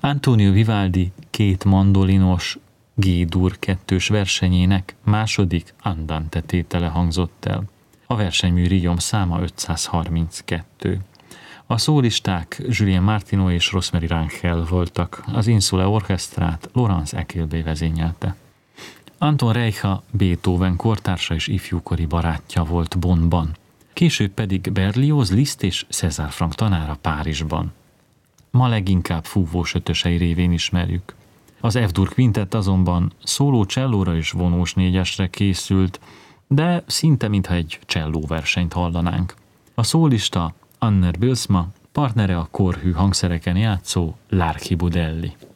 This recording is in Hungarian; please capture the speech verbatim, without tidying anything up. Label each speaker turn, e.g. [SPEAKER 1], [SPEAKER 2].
[SPEAKER 1] Antonio Vivaldi két mandolinos G-dur kettős versenyének második Andante tétele hangzott el. A versenymű Riom száma ötszázharminckettő. A szólisták Julien Martineau és Rosemary Rangel voltak, az Insula Orchestrát Laurence Equilbé vezényelte. Anton Reicha Beethoven kortársa és ifjúkori barátja volt Bonnban, később pedig Berlioz, Liszt és César Franck tanára Párizsban. Ma leginkább fúvós ötösei révén ismerjük. Az F-dur kvintett azonban szóló csellóra és vonós négyesre készült, de szinte mintha egy csellóversenyt hallanánk. A szólista Anner Bylsma, partnere a korhű hangszereken játszó Larky Budelli.